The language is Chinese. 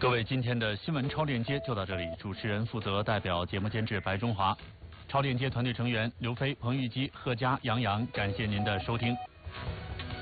各位，今天的新闻超链接就到这里，主持人负责代表节目监制白中华，超链接团队成员刘飞、彭玉基、贺佳、杨洋，感谢您的收听。